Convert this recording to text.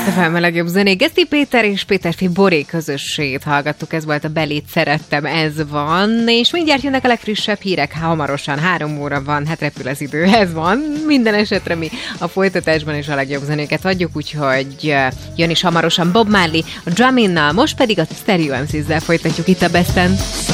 FM a legjobb zenék. Geszti Péter és Péterfi Boré közösségét hallgattuk, ez volt a Belét szerettem, ez van, és mindjárt jönnek a legfrissebb hírek, hamarosan 3 óra van, hát repül az idő, ez van. Minden esetre mi a folytatásban is a legjobb zenéket adjuk, úgyhogy jön is hamarosan Bob Marley a Druminnal, most pedig a Stereo MC-zel folytatjuk itt a Besten.